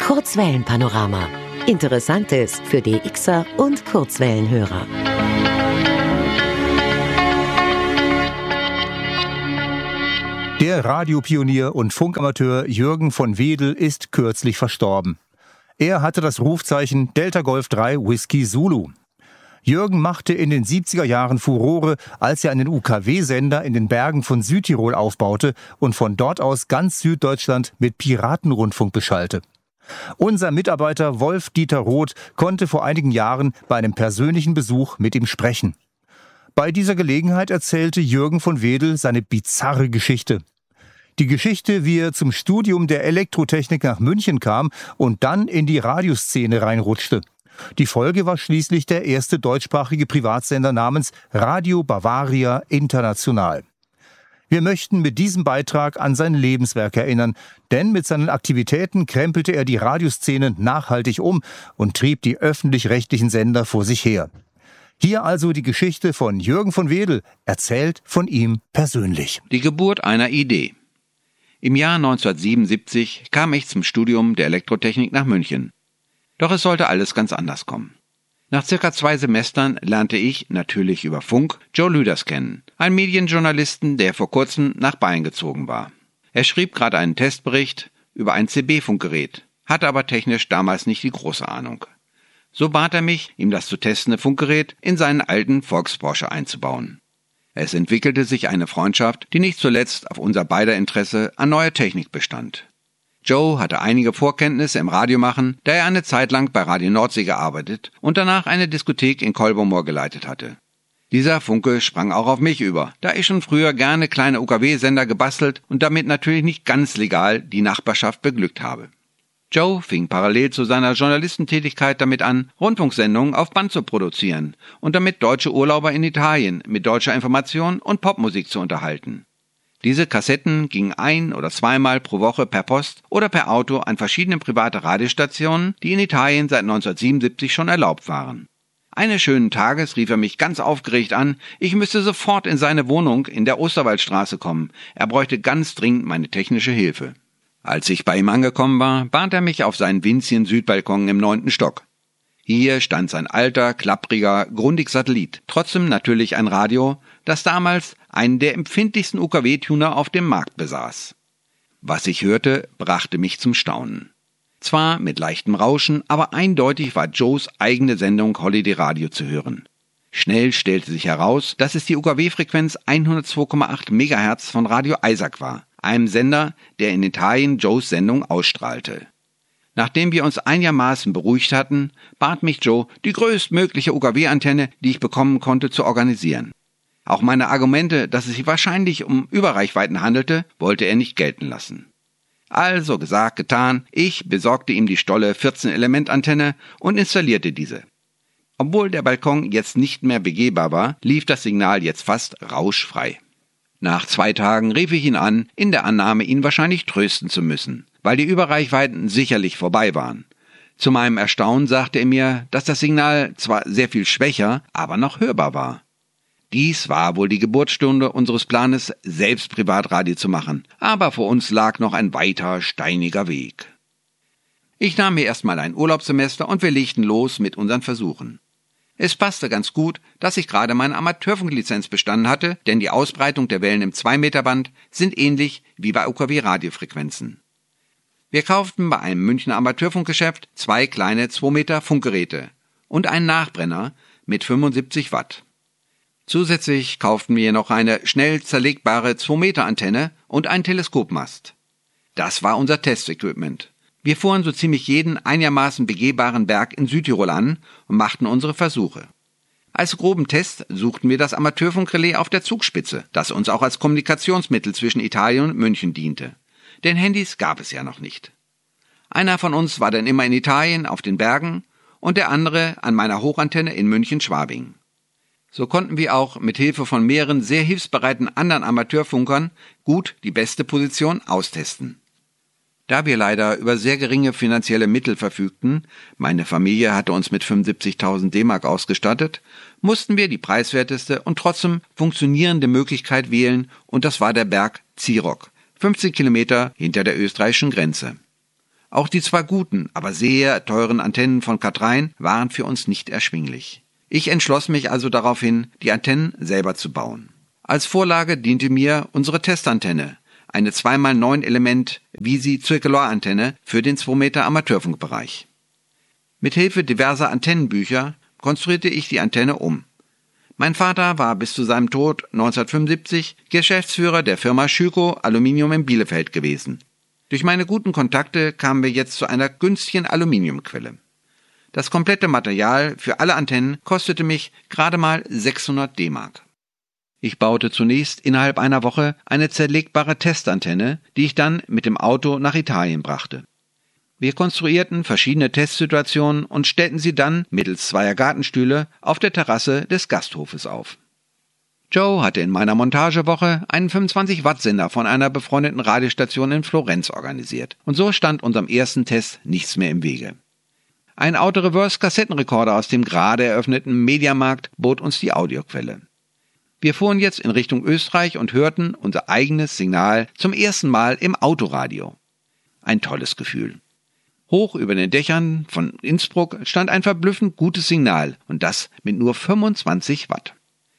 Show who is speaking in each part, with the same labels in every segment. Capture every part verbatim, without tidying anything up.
Speaker 1: Kurzwellenpanorama. Interessantes für D Xer und Kurzwellenhörer.
Speaker 2: Der Radiopionier und Funkamateur Jürgen von Wedel ist kürzlich verstorben. Er hatte das Rufzeichen Delta Golf drei Whisky Zulu. Jürgen machte in den siebziger Jahren Furore, als er einen U K W-Sender in den Bergen von Südtirol aufbaute und von dort aus ganz Süddeutschland mit Piratenrundfunk beschallte. Unser Mitarbeiter Wolf-Dieter Roth konnte vor einigen Jahren bei einem persönlichen Besuch mit ihm sprechen. Bei dieser Gelegenheit erzählte Jürgen von Wedel seine bizarre Geschichte. Die Geschichte, wie er zum Studium der Elektrotechnik nach München kam und dann in die Radioszene reinrutschte. Die Folge war schließlich der erste deutschsprachige Privatsender namens Radio Bavaria International. Wir möchten mit diesem Beitrag an sein Lebenswerk erinnern, denn mit seinen Aktivitäten krempelte er die Radioszene nachhaltig um und trieb die öffentlich-rechtlichen Sender vor sich her. Hier also die Geschichte von Jürgen von Wedel, erzählt von ihm persönlich.
Speaker 3: Die Geburt einer Idee. Im Jahr neunzehnhundertsiebenundsiebzig kam ich zum Studium der Elektrotechnik nach München. Doch es sollte alles ganz anders kommen. Nach circa zwei Semestern lernte ich, natürlich über Funk, Joe Lüders kennen, einen Medienjournalisten, der vor kurzem nach Bayern gezogen war. Er schrieb gerade einen Testbericht über ein C B-Funkgerät, hatte aber technisch damals nicht die große Ahnung. So bat er mich, ihm das zu testende Funkgerät in seinen alten Volks-Porsche einzubauen. Es entwickelte sich eine Freundschaft, die nicht zuletzt auf unser beider Interesse an neuer Technik bestand. Joe hatte einige Vorkenntnisse im Radiomachen, da er eine Zeit lang bei Radio Nordsee gearbeitet und danach eine Diskothek in Kolbermoor geleitet hatte. Dieser Funke sprang auch auf mich über, da ich schon früher gerne kleine U K W-Sender gebastelt und damit natürlich nicht ganz legal die Nachbarschaft beglückt habe. Joe fing parallel zu seiner Journalistentätigkeit damit an, Rundfunksendungen auf Band zu produzieren und damit deutsche Urlauber in Italien mit deutscher Information und Popmusik zu unterhalten. Diese Kassetten gingen ein- oder zweimal pro Woche per Post oder per Auto an verschiedene private Radiostationen, die in Italien seit neunzehnhundertsiebenundsiebzig schon erlaubt waren. Eines schönen Tages rief er mich ganz aufgeregt an, ich müsste sofort in seine Wohnung in der Osterwaldstraße kommen. Er bräuchte ganz dringend meine technische Hilfe. Als ich bei ihm angekommen war, bat er mich auf seinen winzigen Südbalkon im neunten Stock. Hier stand sein alter, klappriger Grundig-Satellit, trotzdem natürlich ein Radio, das damals einen der empfindlichsten U K W-Tuner auf dem Markt besaß. Was ich hörte, brachte mich zum Staunen. Zwar mit leichtem Rauschen, aber eindeutig war Joes eigene Sendung Holiday Radio zu hören. Schnell stellte sich heraus, dass es die U K W-Frequenz hundertzwei Komma acht Megahertz von Radio Isaac war, einem Sender, der in Italien Joes Sendung ausstrahlte. Nachdem wir uns einigermaßen beruhigt hatten, bat mich Joe, die größtmögliche U K W-Antenne, die ich bekommen konnte, zu organisieren. Auch meine Argumente, dass es sich wahrscheinlich um Überreichweiten handelte, wollte er nicht gelten lassen. Also gesagt, getan, ich besorgte ihm die Stolle vierzehn Element Antenne und installierte diese. Obwohl der Balkon jetzt nicht mehr begehbar war, lief das Signal jetzt fast rauschfrei. Nach zwei Tagen rief ich ihn an, in der Annahme, ihn wahrscheinlich trösten zu müssen, weil die Überreichweiten sicherlich vorbei waren. Zu meinem Erstaunen sagte er mir, dass das Signal zwar sehr viel schwächer, aber noch hörbar war. Dies war wohl die Geburtsstunde unseres Planes, selbst Privatradio zu machen, aber vor uns lag noch ein weiter, steiniger Weg. Ich nahm mir erstmal ein Urlaubssemester und wir legten los mit unseren Versuchen. Es passte ganz gut, dass ich gerade meine Amateurfunklizenz bestanden hatte, denn die Ausbreitung der Wellen im zwei Meter Band sind ähnlich wie bei U K W-Radiofrequenzen. Wir kauften bei einem Münchner Amateurfunkgeschäft zwei kleine zwei Meter Funkgeräte und einen Nachbrenner mit fünfundsiebzig Watt. Zusätzlich kauften wir noch eine schnell zerlegbare zwei Meter Antenne und einen Teleskopmast. Das war unser Testequipment. Wir fuhren so ziemlich jeden einigermaßen begehbaren Berg in Südtirol an und machten unsere Versuche. Als groben Test suchten wir das Amateurfunkrelais auf der Zugspitze, das uns auch als Kommunikationsmittel zwischen Italien und München diente. Denn Handys gab es ja noch nicht. Einer von uns war dann immer in Italien auf den Bergen und der andere an meiner Hochantenne in München-Schwabing. So konnten wir auch mit Hilfe von mehreren sehr hilfsbereiten anderen Amateurfunkern gut die beste Position austesten. Da wir leider über sehr geringe finanzielle Mittel verfügten, meine Familie hatte uns mit fünfundsiebzigtausend D-Mark ausgestattet, mussten wir die preiswerteste und trotzdem funktionierende Möglichkeit wählen und das war der Berg Zirok, fünfzehn Kilometer hinter der österreichischen Grenze. Auch die zwei guten, aber sehr teuren Antennen von Kathrein waren für uns nicht erschwinglich. Ich entschloss mich also daraufhin, die Antennen selber zu bauen. Als Vorlage diente mir unsere Testantenne, eine zwei mal neun Element Visi-Zirkularantenne für den zwei Meter Amateurfunkbereich. Mithilfe diverser Antennenbücher konstruierte ich die Antenne um. Mein Vater war bis zu seinem Tod neunzehnhundertfünfundsiebzig Geschäftsführer der Firma Schüco Aluminium in Bielefeld gewesen. Durch meine guten Kontakte kamen wir jetzt zu einer günstigen Aluminiumquelle. Das komplette Material für alle Antennen kostete mich gerade mal sechshundert D-Mark. Ich baute zunächst innerhalb einer Woche eine zerlegbare Testantenne, die ich dann mit dem Auto nach Italien brachte. Wir konstruierten verschiedene Testsituationen und stellten sie dann mittels zweier Gartenstühle auf der Terrasse des Gasthofes auf. Joe hatte in meiner Montagewoche einen fünfundzwanzig Watt Sender von einer befreundeten Radiostation in Florenz organisiert und so stand unserem ersten Test nichts mehr im Wege. Ein Auto-Reverse-Kassettenrekorder aus dem gerade eröffneten Mediamarkt bot uns die Audioquelle. Wir fuhren jetzt in Richtung Österreich und hörten unser eigenes Signal zum ersten Mal im Autoradio. Ein tolles Gefühl. Hoch über den Dächern von Innsbruck stand ein verblüffend gutes Signal und das mit nur fünfundzwanzig Watt.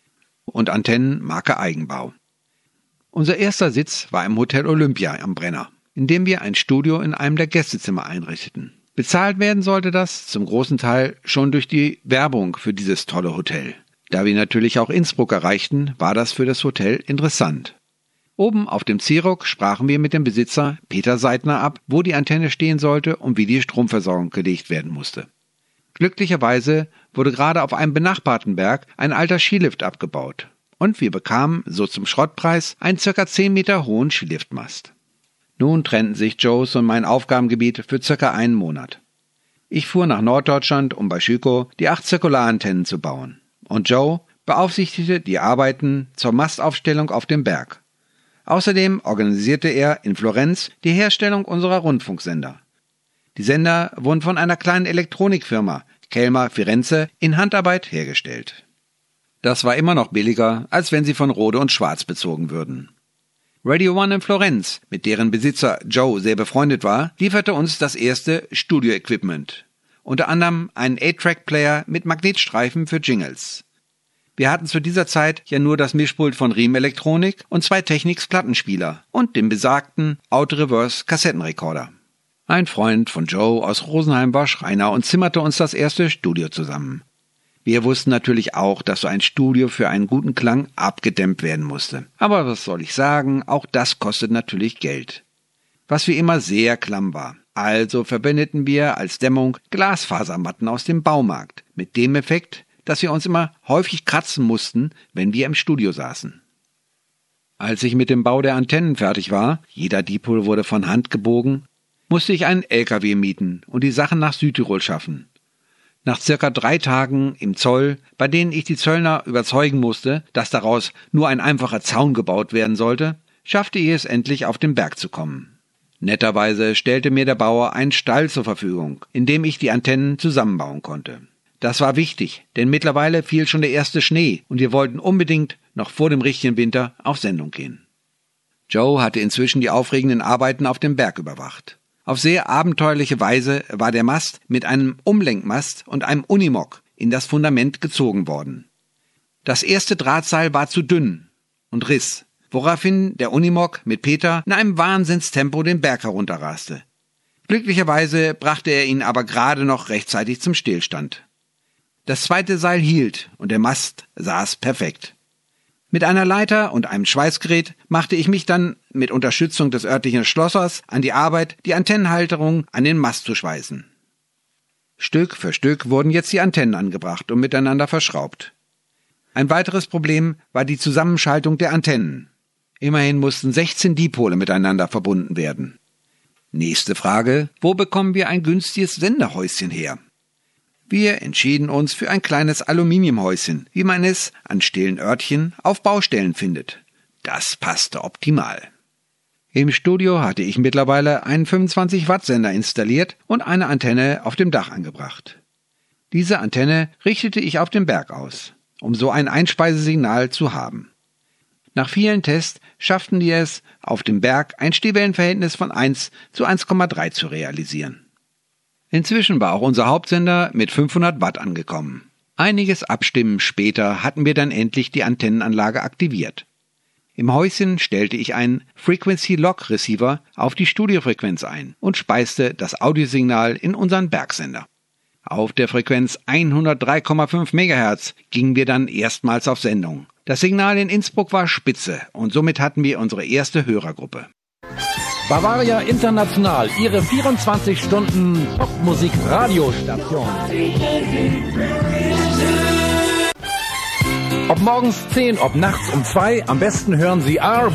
Speaker 3: Und Antennen Marke Eigenbau. Unser erster Sitz war im Hotel Olympia am Brenner, in dem wir ein Studio in einem der Gästezimmer einrichteten. Bezahlt werden sollte das zum großen Teil schon durch die Werbung für dieses tolle Hotel. Da wir natürlich auch Innsbruck erreichten, war das für das Hotel interessant. Oben auf dem C-Rock sprachen wir mit dem Besitzer Peter Seidner ab, wo die Antenne stehen sollte und wie die Stromversorgung gelegt werden musste. Glücklicherweise wurde gerade auf einem benachbarten Berg ein alter Skilift abgebaut und wir bekamen so zum Schrottpreis einen ca. zehn Meter hohen Skiliftmast. Nun trennten sich Joes und mein Aufgabengebiet für ca. einen Monat. Ich fuhr nach Norddeutschland, um bei Schüco die acht Zirkularantennen zu bauen und Joe beaufsichtigte die Arbeiten zur Mastaufstellung auf dem Berg. Außerdem organisierte er in Florenz die Herstellung unserer Rundfunksender. Die Sender wurden von einer kleinen Elektronikfirma, Kelmer Firenze, in Handarbeit hergestellt. Das war immer noch billiger, als wenn sie von Rode und Schwarz bezogen würden. Radio One in Florenz, mit deren Besitzer Joe sehr befreundet war, lieferte uns das erste Studio-Equipment. Unter anderem einen acht Track Player mit Magnetstreifen für Jingles. Wir hatten zu dieser Zeit ja nur das Mischpult von Riem Elektronik und zwei Technics Plattenspieler und den besagten Auto-Reverse Kassettenrekorder. Ein Freund von Joe aus Rosenheim war Schreiner und zimmerte uns das erste Studio zusammen. Wir wussten natürlich auch, dass so ein Studio für einen guten Klang abgedämmt werden musste. Aber was soll ich sagen, auch das kostet natürlich Geld. Was wie immer sehr klamm war. Also verwendeten wir als Dämmung Glasfasermatten aus dem Baumarkt, mit dem Effekt, dass wir uns immer häufig kratzen mussten, wenn wir im Studio saßen. Als ich mit dem Bau der Antennen fertig war, jeder Dipol wurde von Hand gebogen, musste ich einen L K W mieten und die Sachen nach Südtirol schaffen. Nach circa drei Tagen im Zoll, bei denen ich die Zöllner überzeugen musste, dass daraus nur ein einfacher Zaun gebaut werden sollte, schaffte ich es endlich auf den Berg zu kommen. Netterweise stellte mir der Bauer einen Stall zur Verfügung, in dem ich die Antennen zusammenbauen konnte. Das war wichtig, denn mittlerweile fiel schon der erste Schnee und wir wollten unbedingt noch vor dem richtigen Winter auf Sendung gehen. Joe hatte inzwischen die aufregenden Arbeiten auf dem Berg überwacht. Auf sehr abenteuerliche Weise war der Mast mit einem Umlenkmast und einem Unimog in das Fundament gezogen worden. Das erste Drahtseil war zu dünn und riss, woraufhin der Unimog mit Peter in einem Wahnsinnstempo den Berg herunterraste. Glücklicherweise brachte er ihn aber gerade noch rechtzeitig zum Stillstand. Das zweite Seil hielt und der Mast saß perfekt. Mit einer Leiter und einem Schweißgerät machte ich mich dann mit Unterstützung des örtlichen Schlossers an die Arbeit, die Antennenhalterung an den Mast zu schweißen. Stück für Stück wurden jetzt die Antennen angebracht und miteinander verschraubt. Ein weiteres Problem war die Zusammenschaltung der Antennen. Immerhin mussten sechzehn Dipole miteinander verbunden werden. Nächste Frage: Wo bekommen wir ein günstiges Senderhäuschen her? Wir entschieden uns für ein kleines Aluminiumhäuschen, wie man es an stillen Örtchen auf Baustellen findet. Das passte optimal. Im Studio hatte ich mittlerweile einen fünfundzwanzig Watt Sender installiert und eine Antenne auf dem Dach angebracht. Diese Antenne richtete ich auf dem Berg aus, um so ein Einspeisesignal zu haben. Nach vielen Tests schafften die es, auf dem Berg ein Stehwellenverhältnis von eins zu eins Komma drei zu realisieren. Inzwischen war auch unser Hauptsender mit fünfhundert Watt angekommen. Einiges Abstimmen später hatten wir dann endlich die Antennenanlage aktiviert. Im Häuschen stellte ich einen Frequency Lock Receiver auf die Studiofrequenz ein und speiste das Audiosignal in unseren Bergsender. Auf der Frequenz hundertdrei Komma fünf Megahertz gingen wir dann erstmals auf Sendung. Das Signal in Innsbruck war spitze und somit hatten wir unsere erste Hörergruppe.
Speaker 4: Bavaria International, Ihre vierundzwanzig Stunden Popmusik-Radiostation. Ob morgens zehn, ob nachts um zwei, am besten hören Sie R